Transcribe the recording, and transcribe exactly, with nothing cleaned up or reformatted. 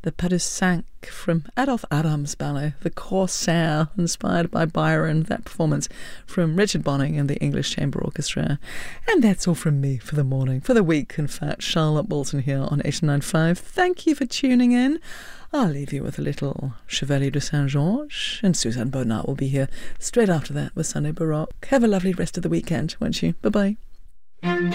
the Pas de Cinq from Adolphe Adam's ballet, The Corsair, inspired by Byron, that performance from Richard Bonning and the English Chamber Orchestra. And that's all from me for the morning, for the week, in fact. Charlotte Bolton here on eighty-nine point five. Thank you for tuning in. I'll leave you with a little Chevalier de Saint-Georges, and Suzanne Bonnat will be here straight after that with Sunday Baroque. Have a lovely rest of the weekend, won't you? Bye-bye.